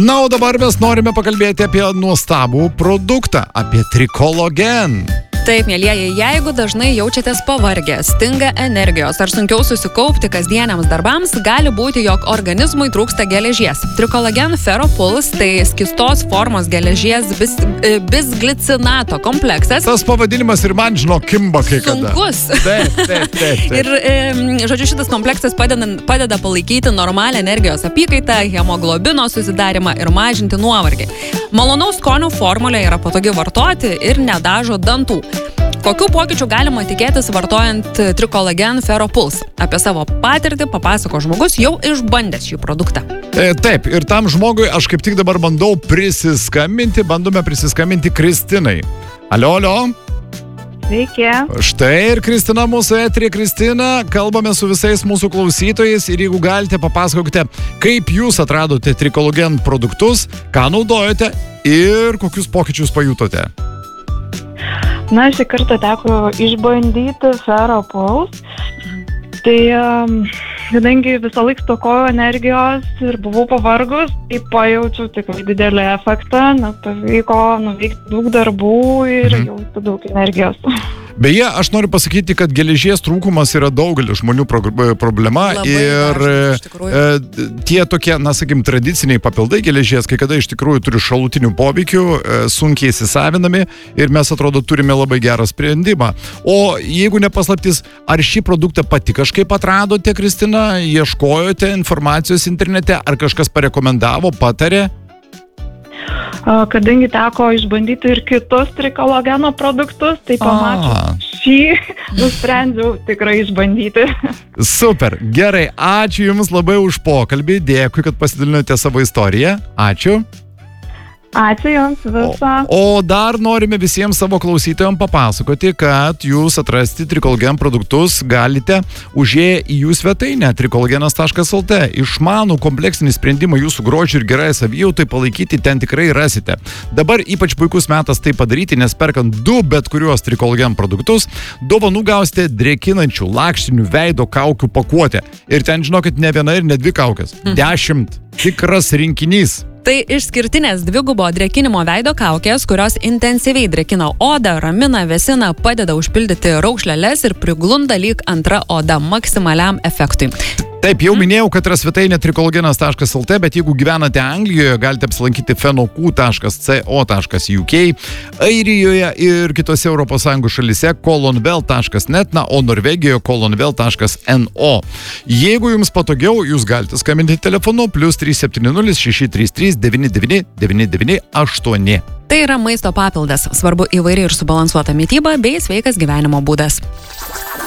Na, o dabar mes norime pakalbėti apie nuostabų produktą, apie Trikologen. Taip, mielieji, jeigu dažnai jaučiatės pavargę, stinga energijos ar sunkiau susikaupti kasdieniams darbams, gali būti, jog organizmui trūksta geležies. Trikologen Ferropuls tai skystos formos geležies bisglicinato kompleksas. Tas pavadinimas ir man, kimba kai kada. Sunkus. Taip. Ir, žodžiu, šitas kompleksas padeda palaikyti normalią energijos apykaitą, hemoglobino susidarimą ir mažinti nuovargį. Malonaus skonio formulė yra patogi vartoti ir nedažo dantų. Kokių pokyčių galima tikėtis vartojant Trikologen Ferropuls? Apie savo patirtį papasako žmogus jau išbandęs šį produktą. Taip, ir tam žmogui aš kaip tik dabar bandome prisiskambinti Kristinai. Alio. Sveiki. Štai ir Kristina mūsų eterį. Kristina, kalbame su visais mūsų klausytojais ir jeigu galite, papasakokite, kaip jūs atradote Trikologen produktus, ką naudojate ir kokius pokyčius pajutote. Na, šį kartą teko išbandyti Ferropuls. Tai, kadangi visą laiką stokoju energijos ir buvau pavargus, tai pajaučiau tikrai didelį efektą, nes pavyko nuveikti daug darbų ir jausti daug energijos. Beje, aš noriu pasakyti, kad geležies trūkumas yra daugelio žmonių problema. Labai ir dažnas, tie tokie, tradiciniai papildai geležies, kai kada iš tikrųjų turi šalutinių poveikių, sunkiai įsisavinami ir mes atrodo turime labai gerą sprendimą. O jeigu nepaslaptis, ar šį produktą pati kažkaip atradote, Kristina, ieškojote informacijos internete, ar kažkas parekomendavo, patarė? Kadangi teko išbandyti ir kitus Trikologeno produktus, tai pamačiau šį, nusprendžiau tikrai išbandyti. Super, gerai, ačiū Jums labai už pokalbį, dėkui, kad pasidalinote savo istoriją, ačiū. Ačiū Jums visą. O dar norime visiems savo klausytojams papasakoti, kad jūs atrasti Trikologen produktus galite užėję į jų svetainę trikologenas.lt. Išmanų kompleksinį sprendimą jūsų grožiui ir gerai savijautai palaikyti ten tikrai rasite. Dabar ypač puikus metas tai padaryti, nes perkant 2 bet kuriuos Trikologen produktus, dovanų gausite drėkinančių lakštinių veido kaukių pakuotę. Ir ten, žinokit, ne viena ir ne 2 kaukės. 10. Tikras rinkinys. Tai išskirtinės dvigubo drėkinimo veido kaukės, kurios intensyviai drėkina odą, ramina, vėsina, padeda užpildyti raukšleles ir priglunda lyg antra oda maksimaliam efektui. Taip, jau minėjau, kad yra svetainė trikologenas.lt, bet jeigu gyvenate Anglijoje, galite apsilankyti fenokų.co.uk, Airijoje ir kitose ES šalyse kolonvel.net, o Norvegijoje kolonvel.no. Jeigu jums patogiau, jūs galite skambinti telefonu +370 633 99 998. Tai yra maisto papildas, svarbu įvairi ir subalansuota mityba bei sveikas gyvenimo būdas.